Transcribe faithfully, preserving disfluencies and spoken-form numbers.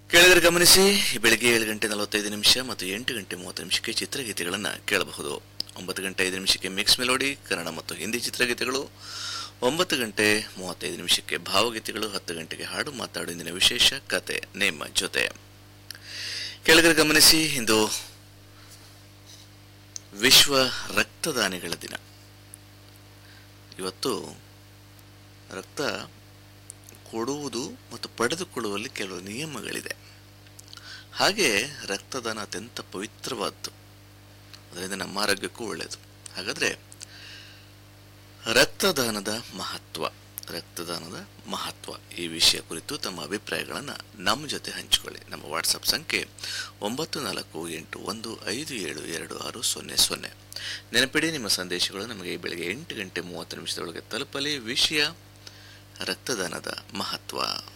ಕೇಳಿದರೆ ಗಮನಿಸಿ, ಬೆಳಗ್ಗೆ ಏಳು ಗಂಟೆ ನಲವತ್ತೈದು ನಿಮಿಷ ಮತ್ತು ಎಂಟು ಗಂಟೆ ಮೂವತ್ತು ನಿಮಿಷಕ್ಕೆ ಚಿತ್ರಗೀತೆಗಳನ್ನು ಕೇಳಬಹುದು. ಒಂಬತ್ತು ಗಂಟೆ ಐದು ನಿಮಿಷಕ್ಕೆ ಮಿಕ್ಸ್ ಮೆಲೋಡಿ ಕನ್ನಡ ಮತ್ತು ಹಿಂದಿ ಚಿತ್ರಗೀತೆಗಳು, ಒಂಬತ್ತು ಗಂಟೆ ಮೂವತ್ತೈದು ನಿಮಿಷಕ್ಕೆ ಭಾವಗೀತೆಗಳು, ಹತ್ತು ಗಂಟೆಗೆ ಹಾಡು ಮಾತಾಡು ಇಂದಿನ ವಿಶೇಷ ಕತೆ ನಿಮ್ಮ ಜೊತೆ. ಕೇಳಿದರೆ ಗಮನಿಸಿ, ಇಂದು ವಿಶ್ವ ರಕ್ತದಾನಿಗಳ ದಿನ. ಇವತ್ತು ರಕ್ತ ಕೊಡುವುದು ಮತ್ತು ಪಡೆದುಕೊಳ್ಳುವಲ್ಲಿ ಕೆಲವು ನಿಯಮಗಳಿದೆ. ಹಾಗೆ ರಕ್ತದಾನ ಅತ್ಯಂತ ಪವಿತ್ರವಾದ್ದು, ಅದರಿಂದ ನಮ್ಮ ಆರೋಗ್ಯಕ್ಕೂ ಒಳ್ಳೆಯದು. ಹಾಗಾದರೆ ರಕ್ತದಾನದ ಮಹತ್ವ ರಕ್ತದಾನದ ಮಹತ್ವ ಈ ವಿಷಯ ಕುರಿತು ತಮ್ಮ ಅಭಿಪ್ರಾಯಗಳನ್ನು ನಮ್ಮ ಜೊತೆ ಹಂಚಿಕೊಳ್ಳಿ. ನಮ್ಮ ವಾಟ್ಸಪ್ ಸಂಖ್ಯೆ ಒಂಬತ್ತು ನಾಲ್ಕು ಎಂಟು ಒಂದು ಐದು ಏಳು ಎರಡು ಆರು ಸೊನ್ನೆ ಸೊನ್ನೆ. ನೆನಪಿಡಿ, ನಿಮ್ಮ ಸಂದೇಶಗಳು ನಮಗೆ ಬೆಳಗ್ಗೆ ಎಂಟು ಗಂಟೆ ಮೂವತ್ತು ನಿಮಿಷದೊಳಗೆ ತಲುಪಲಿ. ವಿಷಯ ರಕ್ತದಾನದ ಮಹತ್ವ.